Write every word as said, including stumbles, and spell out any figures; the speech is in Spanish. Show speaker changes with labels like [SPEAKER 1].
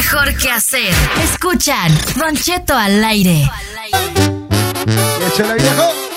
[SPEAKER 1] mejor que hacer. Escuchan Don Cheto al aire.
[SPEAKER 2] ¡Échale, viejo!